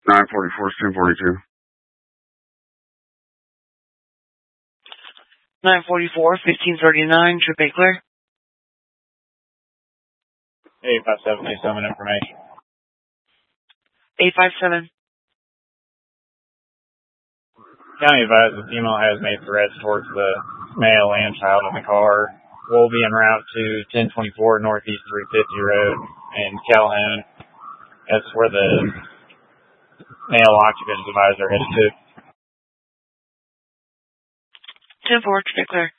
944 is 1042. 944, 1539, trip 8 clear. 857, need some information. 857. County advised the female has made threats towards the male and child in the car. We'll be en route to 1024 Northeast 350 Road in Calhoun. That's where the male occupant advisor headed to. 10-4, trip 8 clear.